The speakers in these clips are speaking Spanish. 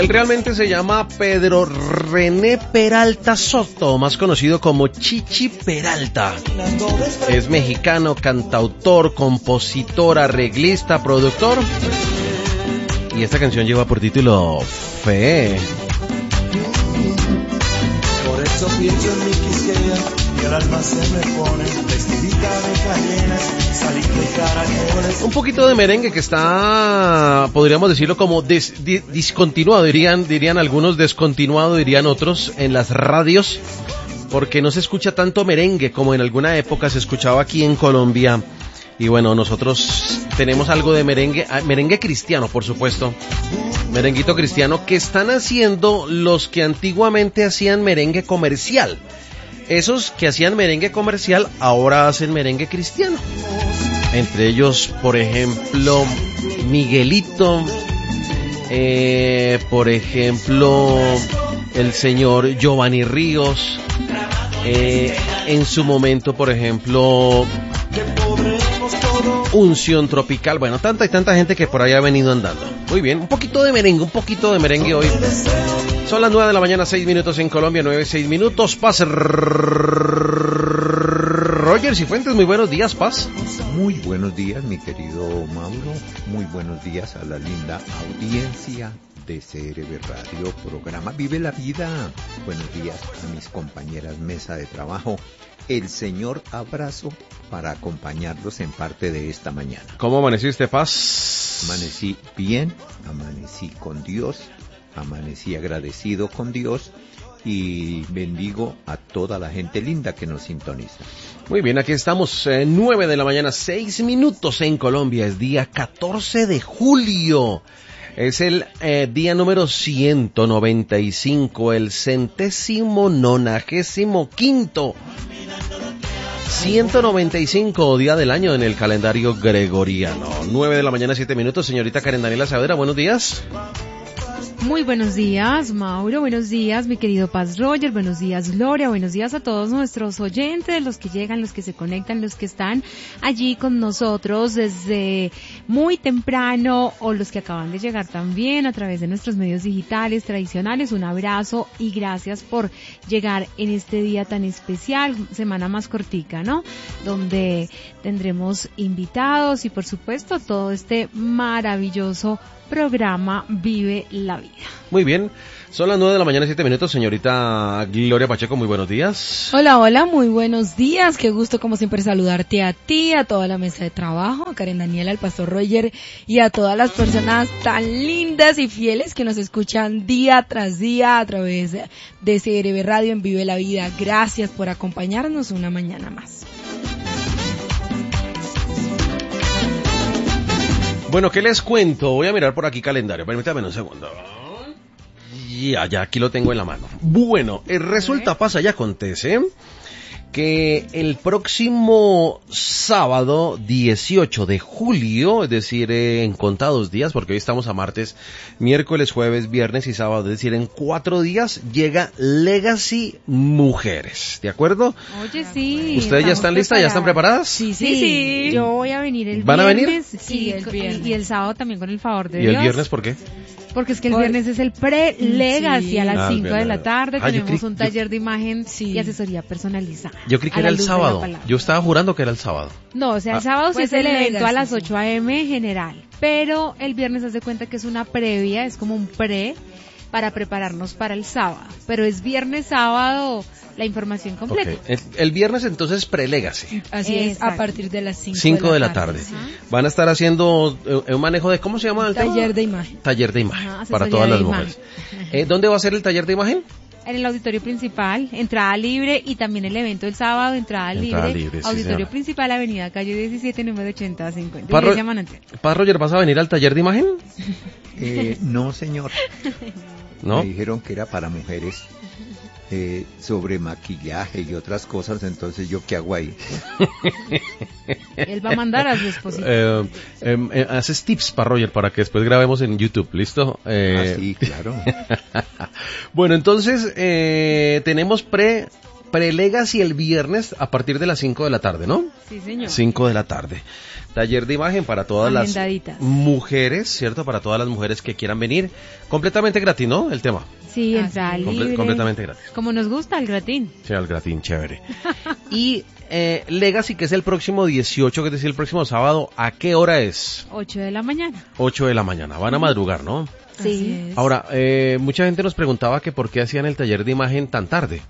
Él realmente se llama Pedro René Peralta Soto, más conocido como Chichi Peralta. Es mexicano, cantautor, compositor, arreglista, productor. Y esta canción lleva por título Fe. Por eso pienso en mi quisqueya y el alma se me pone vestidita de cayenas, salí de caracoles. Un poquito de merengue que está, podríamos decirlo como discontinuado, dirían algunos, descontinuado, dirían otros, en las radios, porque no se escucha tanto merengue como en alguna época se escuchaba aquí en Colombia. Y bueno, nosotros tenemos algo de merengue cristiano, por supuesto, merenguito cristiano, que están haciendo los que antiguamente hacían merengue comercial. Esos que hacían merengue comercial ahora hacen merengue cristiano. Entre ellos, por ejemplo, Miguelito, por ejemplo, el señor Giovanni Ríos, en su momento, por ejemplo, Unción Tropical. Bueno, tanta y tanta gente que por ahí ha venido andando. Muy bien, un poquito de merengue hoy. Son las 9 de la mañana, 6 minutos en Colombia, 9:06. Paz Roger Cifuentes, muy buenos días, Paz. Muy buenos días, mi querido Mauro. Muy buenos días a la linda audiencia de CRB Radio, programa Vive la Vida. Buenos días a mis compañeras mesa de trabajo. El señor abrazo para acompañarlos en parte de esta mañana. ¿Cómo amaneciste, Paz? Amanecí bien, amanecí con Dios, amanecí agradecido con Dios y bendigo a toda la gente linda que nos sintoniza. Muy bien, aquí estamos, 9 de la mañana, 6 minutos en Colombia. Es día 14 de julio. Es el día número 195, el 195º 195 día del año en el calendario gregoriano. 9 de la mañana, 7 minutos. Señorita Karen Daniela Saavedra, buenos días. Muy buenos días, Mauro, buenos días, mi querido Paz Roger, buenos días, Gloria, buenos días a todos nuestros oyentes, los que llegan, los que se conectan, los que están allí con nosotros desde muy temprano o los que acaban de llegar también a través de nuestros medios digitales tradicionales. Un abrazo y gracias por llegar en este día tan especial, semana más cortica, ¿no? Donde tendremos invitados y por supuesto todo este maravilloso programa Vive la Vida. Muy bien, son las 9 de la mañana, 7 minutos. Señorita Gloria Pacheco, muy buenos días. Hola, muy buenos días. Qué gusto como siempre saludarte a ti, a toda la mesa de trabajo, a Karen Daniela, al Pastor Roger y a todas las personas tan lindas y fieles que nos escuchan día tras día a través de CRB Radio en Vive la Vida. Gracias por acompañarnos una mañana más. Bueno, ¿qué les cuento? Voy a mirar por aquí calendario. Permítame un segundo. Ya, aquí lo tengo en la mano. Bueno, resulta, pasa y acontece que el próximo sábado 18 de julio, es decir, en contados días, porque hoy estamos a martes, miércoles, jueves, viernes y sábado, es decir, en 4 días, llega Legacy Mujeres, ¿de acuerdo? Oye, sí. ¿Ustedes ya están listas? ¿Ya están preparadas? Sí. Yo voy a venir el viernes. ¿Van a venir? Sí, el viernes. Y el sábado también con el favor de Dios. ¿Y el viernes por qué? Porque es que el viernes es el pre-Legacy a las 5 de la tarde. Tenemos un taller de imagen y asesoría personalizada. Yo creí que era el sábado. Yo estaba jurando que era el sábado. No, o sea, el sábado pues sí es el evento a las 8 a.m. general. Pero el viernes hace cuenta que es una previa, es como un pre para prepararnos para el sábado. Pero es viernes, sábado, la información completa. Okay. El viernes entonces pre-Legacy. Así es, a partir de las 5 de la tarde. Van a estar haciendo un manejo de, ¿cómo se llama el taller de imagen? Taller de imagen, para todas las mujeres. ¿Dónde va a ser el taller de imagen? En el auditorio principal, entrada libre, y también el evento del sábado, entrada libre, auditorio principal, avenida Calle 17, número 8050. Paz Roger, ¿vas a venir al taller de imagen? No, señor. ¿No? Me dijeron que era para mujeres. Sobre maquillaje y otras cosas, entonces ¿yo qué hago ahí? Él va a mandar a su esposita. Haces tips para Roger para que después grabemos en YouTube, ¿listo? Sí, claro. Bueno, entonces tenemos Pre-Legacy el viernes a partir de las 5 de la tarde, ¿no? Sí, señor. 5 de la tarde. Taller de imagen para todas las mujeres, ¿cierto? Para todas las mujeres que quieran venir. Completamente gratis, ¿no? El tema. Sí, entrada libre. Completamente gratis. Como nos gusta el gratín. Sí, el gratín, chévere. Y Legacy, que es el próximo 18, que es decir, el próximo sábado, ¿a qué hora es? 8 de la mañana. 8 de la mañana. Van a madrugar, ¿no? Sí. Ahora, mucha gente nos preguntaba que por qué hacían el taller de imagen tan tarde.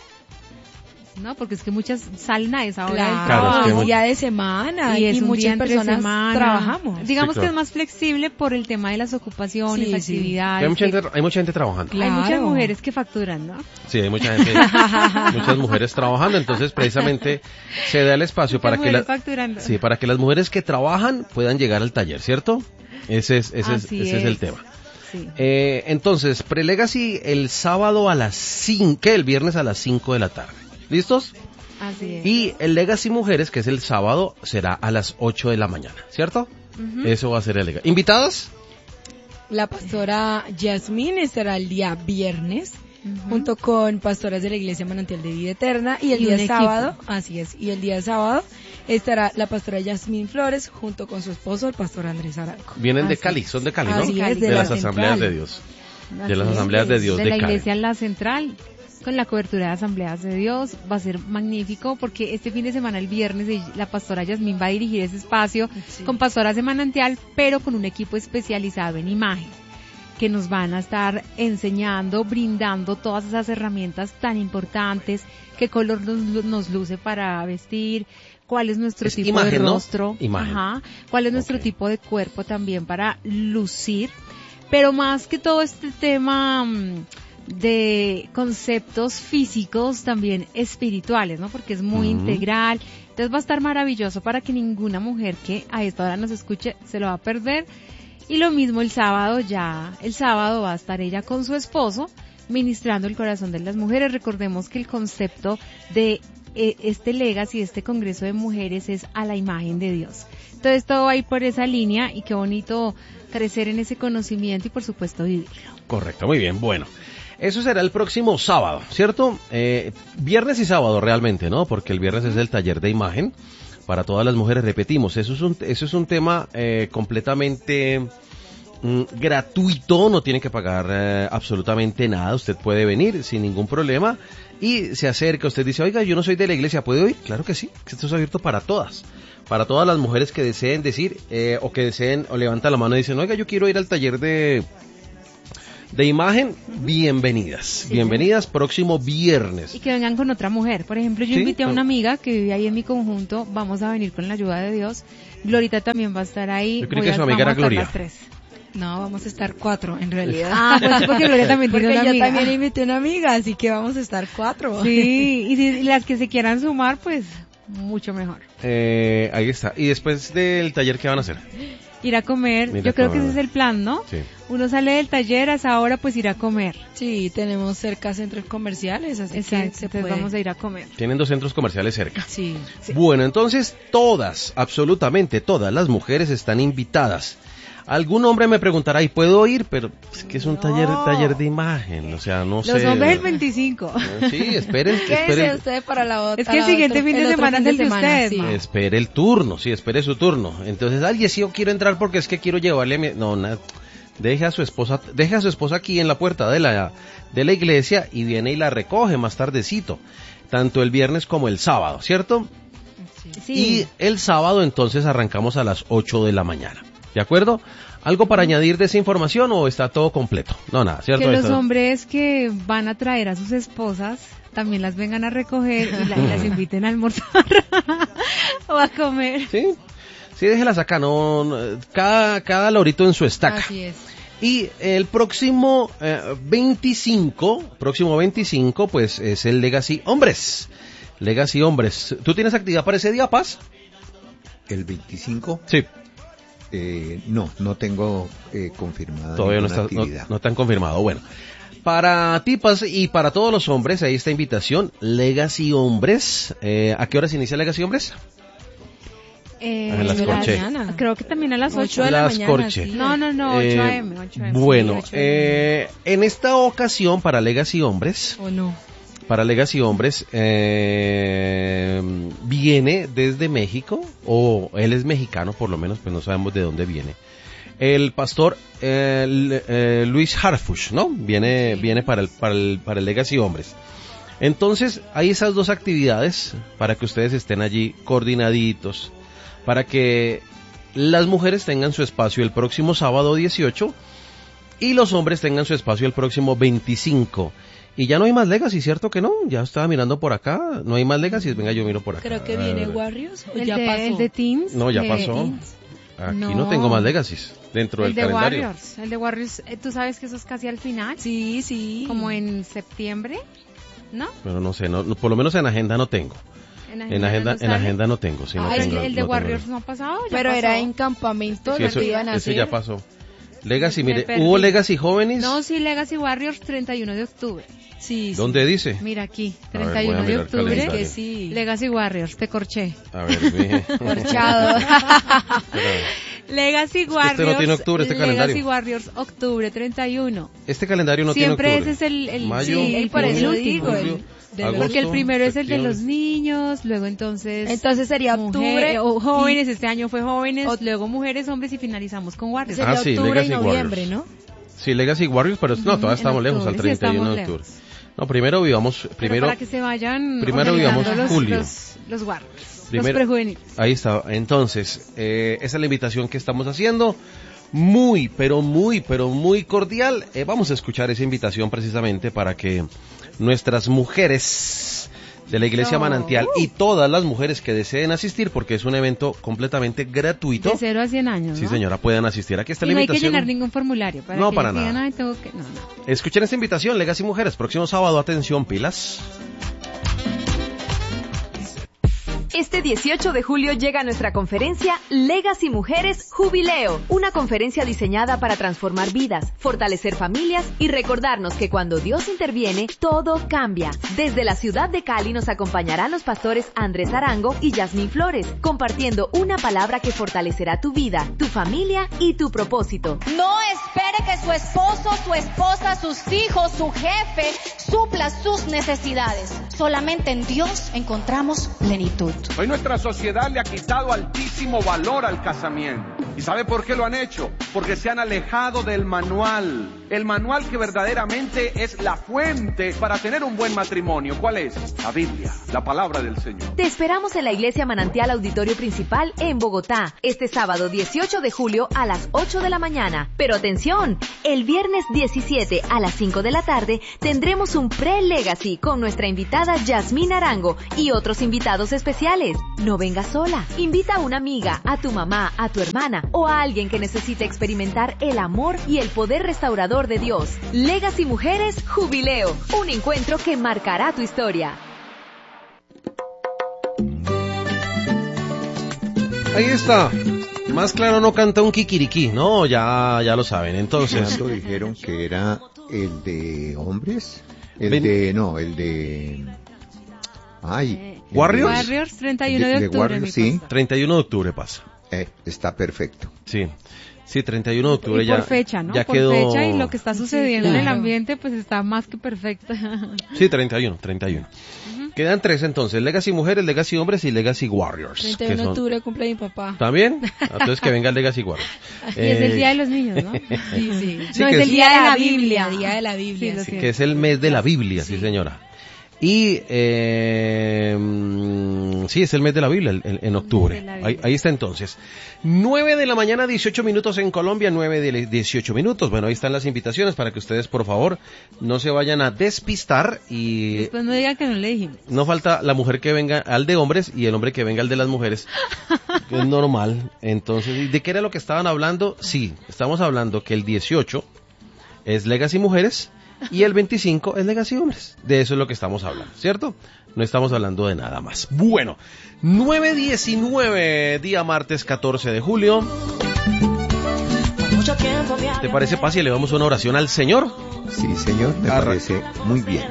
No, porque es que muchas salen a esa hora Claro, del trabajo. es que es día de semana y es un muchas día entre personas semana. trabajamos. Digamos Sí, claro. que es más flexible por el tema de las ocupaciones, Sí, actividades. Hay mucha gente trabajando. Claro. Hay muchas mujeres que facturan, ¿no? Sí, hay muchas mujeres trabajando, entonces precisamente se da el espacio para que, facturando. sí, para que las mujeres que trabajan puedan llegar al taller, ¿cierto? Ese es el tema. Sí. Entonces, Pre-Legacy el sábado a las 5, el viernes a las 5 de la tarde. ¿Listos? Así es. Y el Legacy Mujeres, que es el sábado, será a las 8 de la mañana, ¿cierto? Eso va a ser el Legacy. ¿Invitadas? La pastora Yasmín estará el día viernes junto con pastoras de la Iglesia Manantial de Vida Eterna y el día sábado, así es, y el día sábado estará la pastora Yasmín Flores junto con su esposo, el pastor Andrés Arango. Vienen de Cali, son de Cali, ¿no? Así es, de de las la asambleas central. de Dios. Así De las es, asambleas de Dios de de la Cali. iglesia en la central, con la cobertura de asambleas de Dios, va a ser magnífico porque este fin de semana, el viernes, la pastora Yasmín va a dirigir ese espacio con pastoras de Manantial, pero con un equipo especializado en imagen, que nos van a estar enseñando, brindando todas esas herramientas tan importantes, qué color nos luce para vestir, cuál es nuestro tipo imagen, de ¿no? rostro, Imagen. cuál es nuestro tipo de cuerpo también para lucir, pero más que todo este tema de conceptos físicos también espirituales, ¿no? Porque es muy integral, entonces va a estar maravilloso para que ninguna mujer que a esta hora nos escuche se lo va a perder. Y lo mismo el sábado va a estar ella con su esposo ministrando el corazón de las mujeres. Recordemos que el concepto de este Legacy, este Congreso de Mujeres, es a la imagen de Dios. Entonces todo va a ir por esa línea y qué bonito crecer en ese conocimiento y por supuesto vivirlo. Correcto, muy bien, bueno. Eso será el próximo sábado, ¿cierto? Viernes y sábado realmente, ¿no? Porque el viernes es el taller de imagen para todas las mujeres, repetimos, eso es un tema completamente gratuito, no tiene que pagar absolutamente nada, usted puede venir sin ningún problema y se acerca, usted dice, oiga, yo no soy de la iglesia, ¿puedo ir? Claro que sí, que esto es abierto para todas las mujeres que deseen decir, o que deseen, o levantan la mano y dicen, oiga, yo quiero ir al taller de imagen, bienvenidas, bienvenidas próximo viernes. Y que vengan con otra mujer. Por ejemplo, yo invité a una amiga que vive ahí en mi conjunto, vamos a venir con la ayuda de Dios. Glorita también va a estar ahí. Yo creo que su amiga era Gloria. Las 3. No, vamos a estar 4 en realidad. Pues porque Gloria también tiene porque una yo amiga. también invité una amiga, así que vamos a estar 4. Sí, y si las que se quieran sumar, pues mucho mejor. Ahí está. ¿Y después del taller qué van a hacer? Ir a comer, yo creo que ese es el plan, ¿no? Sí. Uno sale del taller, a esa hora pues ir a comer. Sí, tenemos cerca centros comerciales, así Exacto, que se entonces puede. vamos a ir a comer. Tienen 2 centros comerciales cerca. Sí. Bueno, entonces todas, absolutamente todas las mujeres están invitadas. Algún hombre me preguntará, ¿y puedo ir? Pero es que es un taller de imagen, o sea, no sé. Los hombres el 25. Sí, espere Quédese usted para la otra. Es que el siguiente fin de semana es el de ustedes, sí. ¿no? Espere el turno, sí, espere su turno. Entonces, alguien sí, yo quiero entrar porque es que quiero llevarle a mi... No, nada. Deje a su esposa aquí en la puerta de la iglesia y viene y la recoge más tardecito. Tanto el viernes como el sábado, ¿cierto? Sí. Y el sábado entonces arrancamos a las 8 de la mañana. ¿De acuerdo? ¿Algo para añadir de esa información o está todo completo? No, nada, ¿cierto? Que los hombres que van a traer a sus esposas también las vengan a recoger y las inviten a almorzar o a comer. Sí, déjelas acá, no, cada lorito en su estaca. Así es. Y el próximo 25, pues es el Legacy Hombres. Legacy Hombres. ¿Tú tienes actividad para ese día, Paz? ¿El 25? Sí. No tengo confirmada Todavía ninguna actividad. no están confirmado. Bueno, para ti, Paz, y para todos los hombres, ahí está invitación, Legacy Hombres. ¿A qué hora se inicia Legacy Hombres? A las Corche. Creo que también a las 8 de la Las mañana. Corche. Sí. No, 8 a.m. 8 a.m. Bueno, Sí, 8 a.m. en esta ocasión para Legacy Hombres, ¿O no? para Legacy Hombres viene desde México, o él es mexicano por lo menos, pues no sabemos de dónde viene. El pastor Luis Harfuch, ¿no? Viene para el Legacy Hombres. Entonces, hay esas dos actividades para que ustedes estén allí coordinaditos, para que las mujeres tengan su espacio el próximo sábado 18 y los hombres tengan su espacio el próximo 25. Y ya no hay más Legacy, ¿cierto que no? Ya estaba mirando por acá, no hay más Legacy, venga yo miro por acá. Creo que viene Warriors, ¿o ya pasó? ¿El de Teens? No, ya pasó. Aquí no tengo más Legacies dentro del calendario. El de Warriors, ¿tú sabes que eso es casi al final? Sí, sí. Como en septiembre, ¿no? Pero no sé, por lo menos en agenda no tengo. En agenda no tengo. Sí, no tengo el de Warriors no ha pasado. Pero pasó. Era en campamento, sí, lo que iban a hacer. Ese ya pasó. Legacy, mire, ¿hubo Legacy jóvenes? No, sí, Legacy Warriors 31 de octubre. Sí, ¿Dónde dice? Mira aquí, 31 de octubre. Que sí. Legacy Warriors, te corché. A ver, corchado. Legacy Warriors. Este no tiene octubre, este calendario. Legacy Warriors, octubre 31. Este calendario no tiene octubre. Siempre ese es el mayo, sí, por eso último. digo, agosto, porque el primero es el de septiembre. los niños, luego entonces sería octubre o jóvenes, este año fue jóvenes, luego mujeres, hombres y finalizamos con Warriors. Sería sí, octubre Legacy y noviembre, Warriors. ¿no? Sí, Legacy Warriors, pero no, todavía estamos lejos, al 31 de octubre. No, primero para que se vayan primero vivamos julio. Los Warriors, Primero, los prejuveniles. Ahí está, entonces, esa es la invitación que estamos haciendo, muy, pero muy cordial. Vamos a escuchar esa invitación precisamente para que nuestras mujeres de la Iglesia Manantial y todas las mujeres que deseen asistir, porque es un evento completamente gratuito. De 0 a 100 años, ¿no? Sí, señora, puedan asistir. Aquí está la invitación. invitación. No hay que llenar ningún formulario. No, para nada. Digan, no. Escuchen esta invitación, Legacy Mujeres, próximo sábado, atención, pilas. Este 18 de julio llega nuestra conferencia Legacy Mujeres Jubileo, una conferencia diseñada para transformar vidas, fortalecer familias y recordarnos que cuando Dios interviene, todo cambia. Desde la ciudad de Cali nos acompañarán los pastores Andrés Arango y Yasmín Flores, compartiendo una palabra que fortalecerá tu vida, tu familia y tu propósito. No espere que su esposo, su esposa, sus hijos, su jefe supla sus necesidades. Solamente en Dios encontramos plenitud. Hoy nuestra sociedad le ha quitado altísimo valor al casamiento. ¿Y sabe por qué lo han hecho? Porque se han alejado del manual. El manual que verdaderamente es la fuente para tener un buen matrimonio. ¿Cuál es? La Biblia, la palabra del Señor. Te esperamos en la Iglesia Manantial Auditorio Principal en Bogotá, este sábado 18 de julio a las 8 de la mañana. Pero atención, el viernes 17 a las 5 de la tarde tendremos un pre-Legacy con nuestra invitada Yasmín Arango y otros invitados especiales. No vengas sola, invita a una amiga, a tu mamá, a tu hermana o a alguien que necesite experimentar el amor y el poder restaurador de Dios. Legacy Mujeres Jubileo, un encuentro que marcará tu historia. Ahí está. Más claro no canta un kikiriki. No, ya lo saben. Entonces, ¿cuánto dijeron que era el de hombres? El de... Ay, Warriors 31 de octubre. Warriors, sí. 31 de octubre pasa. Está perfecto. Sí, 31 de octubre y por fecha, ¿no? Ya por quedó... fecha y lo que está sucediendo en el ambiente, pues está más que perfecto. Sí, 31. Quedan 3 entonces, Legacy Mujeres, Legacy Hombres y Legacy Warriors. 31 de octubre cumple mi papá. ¿También? Entonces que venga el Legacy Warriors. Y es el Día de los Niños, ¿no? Sí. No, es el Día de la Biblia. Día de la Biblia. Sí, que es el mes de la Biblia, sí señora. Y sí, es el mes de la Biblia en octubre. Ahí está entonces. 9 de la mañana, 18 minutos en Colombia, 9 de 18 minutos. Bueno, ahí están las invitaciones para que ustedes, por favor, no se vayan a despistar y... Después no digan que no le dijimos. No falta la mujer que venga al de hombres y el hombre que venga al de las mujeres. Es normal. Entonces, ¿de qué era lo que estaban hablando? Sí, estamos hablando que el 18 es Legacy Mujeres y el 25 es Legacy Hombres. De eso es lo que estamos hablando, ¿cierto? No estamos hablando de nada más. Bueno, 9:19, día martes 14 de julio. ¿Te parece, Paz, si le damos una oración al Señor? Sí, señor, me parece muy bien.